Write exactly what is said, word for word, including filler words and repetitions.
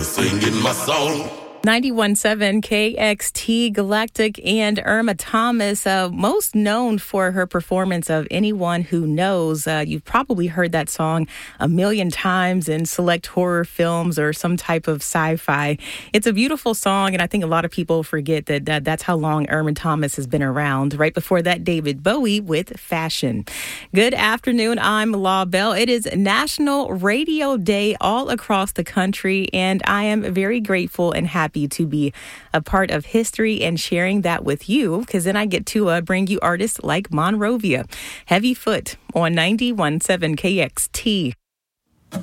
singing my song. ninety-one point seven K X T Galactic and Irma Thomas, uh, most known for her performance of Anyone Who Knows. Uh, you've probably heard that song a million times in select horror films or some type of sci-fi. It's a beautiful song, and I think a lot of people forget that, that that's how long Irma Thomas has been around. Right before that, David Bowie with Fashion. Good afternoon. I'm La Belle. It is National Radio Day all across the country, and I am very grateful and happy to be a part of history and sharing that with you, because then I get to uh, bring you artists like Monrovia. Heavy Foot on ninety-one point seven K X T.